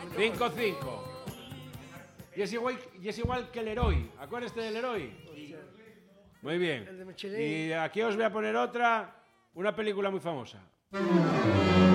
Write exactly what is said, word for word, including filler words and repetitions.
cinco cinco. Y es igual, y es igual que el héroe. Acuérdate del héroe. Muy bien. Y aquí os voy a poner otra, una película muy famosa.